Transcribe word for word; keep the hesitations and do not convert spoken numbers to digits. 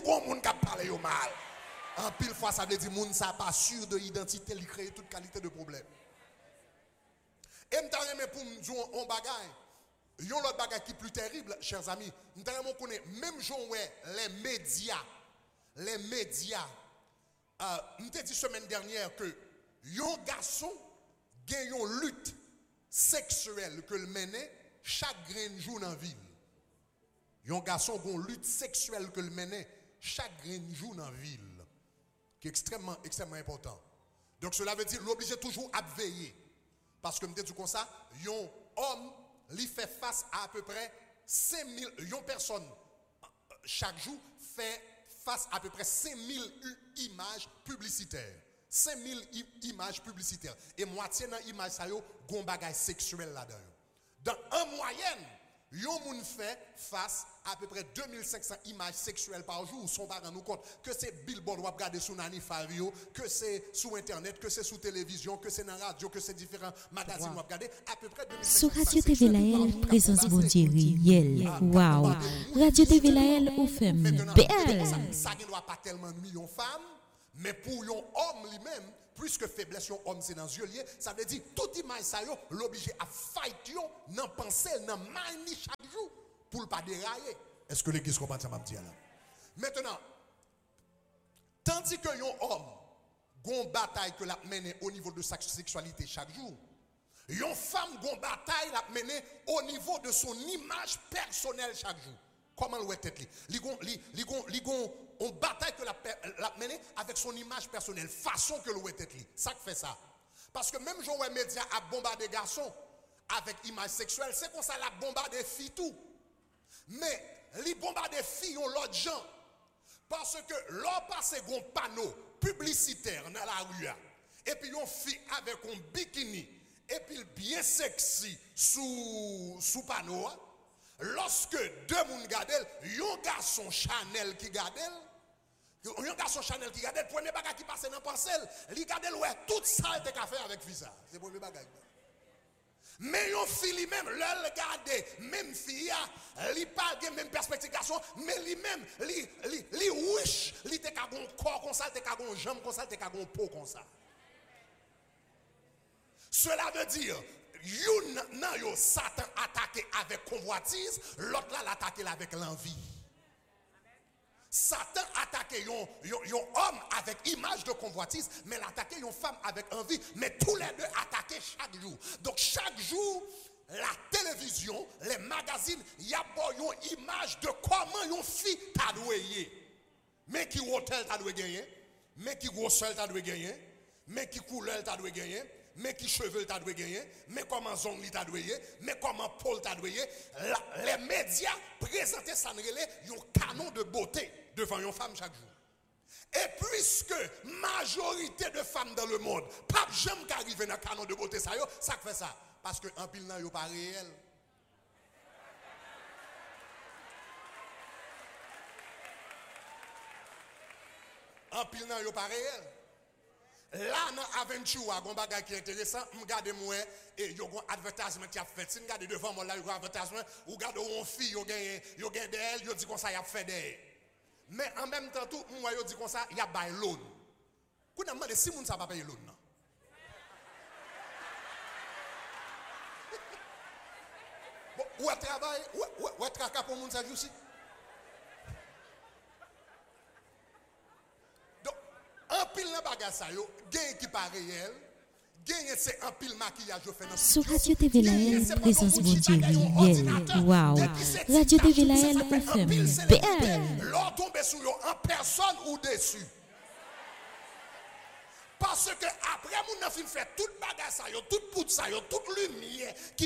bon monde qui parle yo mal. En pile fois ça veut dire monde ça pas sûr de l'identité, il crée toute qualité de problème. Et m'ta remet pour me dire un bagage. Yon l'autre bagage qui est plus terrible, chers amis, m'ta remet connaît même jour ouais les médias, les médias euh m'ta dit semaine dernière que yon garçon gagne une lutte sexuelle que le menait chaque grain jour dans la ville. Yon garçon gon lutte sexuelle que le menait chaque grain jour dans la ville. Qui est extrêmement extrêmement important. Donc cela veut dire l'obligé toujours à veiller. Parce que me dit comme ça, yon homme lui fait face à à peu près cinq mille yon personnes chaque jour fait face à à peu près cinq mille images publicitaires. cinq mille images publicitaires et moitié dans image ça yo gon bagay sexuel là-dedans. Dans en moyenne, yon moun fait face à peu près deux mille cinq cents images sexuelles par jour. Son pas rend nous compte que c'est billboard ou regarder sur Nani Fario, que c'est sur internet, que c'est sur télévision, que c'est dans la radio, que c'est différents magazines ou regarder à peu près deux mille cinq cents. Sur Radio T V Laël, présence bondier réel. Waouh. Radio T V Laël ou femme belle. Ça ne doit pas tellement de millions de femmes, mais pour un homme lui-même, puisque faiblesse yon homme c'est dans yeux liés, ça veut dire toute image ça yo l'obligé à fight yo nan penser nan mani chaque jour pour le pas dérailler. Est-ce que l'église comprend ça m'a dit là? Maintenant, tandis que yon homme gon bataille que l'a mené au niveau de sa sexualité chaque jour, yon femme gon bataille l'a mené au niveau de son image personnelle chaque jour. Comment le tête li? Li gon li li gon li gon on bataille que la la mené avec son image personnelle, façon que le tête li. Ça qui fait ça. Parce que même Joël média a bombardé garçons avec image sexuelle, c'est comme ça la bombardé filles tout. Mais li bombardé filles ont l'autre gens parce que l'on passe un panneau publicitaire dans la rue et puis on fille avec un bikini et puis bien sexy sous sous panneau. Lorsque deux moun gadel, yon garçon Chanel qui gadel, yon garçon Chanel qui gadel, premier bagage qui passe dans parcelle, li gadel ouais toute ça te ka faire avec visa. C'est premier bagage. Mais yon fille même, le garder, même fille li pas gen même perspective garçon, mais li même li li li wish, li te ka gon corps comme ça, te ka gon jambe comme ça, te ka gon peau comme ça. Cela veut dire yon nan yo Satan attaqué avec convoitise, l'autre là l'attaqué avec l'envie. Satan attaqué yon, yon, yon homme avec image de convoitise, mais l'attaqué yon femme avec envie, mais tous les deux attaqués chaque jour. Donc chaque jour, la télévision, les magazines, y a yon image de comment yon fille t'a doué. Mais qui hôtel t'a doué gagner, mais qui grosseur t'a doué gagner, mais qui couleur t'a doué gagner. Mais qui cheveux t'a doué gagner, mais comment zongli t'a doué, mais comment Paul t'a doué, les médias présentaient ça un canon de beauté devant une femme chaque jour. Et puisque majorité de femmes dans le monde, pas jamais qu'arrive dans canon de beauté ça yo, ça fait ça parce que en pile nan yo pas réel. En pile nan yo pas réel. Là dans aventure a gon bagay qui est intéressant, m'gade moi et yo gon advertisement qui a fait. Si m'gade devant moi là yo gon advertisement, ou gade on fille yo gagne yo gagne d'elle, yo dit comme ça y a fait d'elle. Mais en même temps tout moi yo dit comme ça y a bail loan. Kou n'a demandé si moun ça pas payer loan non. Bon, ou travail, ou ou traka pour moun ça aussi. En pile nan bagage ça yo, gen qui pas réel, gen c'est en pile maquillage yo fait dans sur Radio T V Laël, présence bondier réel. Waouh. Radio T V Laël F M belle. L'on tombe sur yo en personne ou dessus. Parce que après moun nan fin fait toute bagage ça yo, toute poudre ça yo, toute lumière qui